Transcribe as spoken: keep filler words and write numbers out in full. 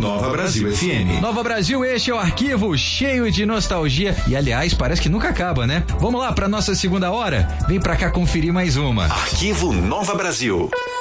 Nova Brasil F M. Nova Brasil, este é o arquivo cheio de nostalgia e, aliás, parece que nunca acaba, né? Vamos lá pra nossa segunda hora? Vem pra cá conferir mais uma. Arquivo Nova Brasil.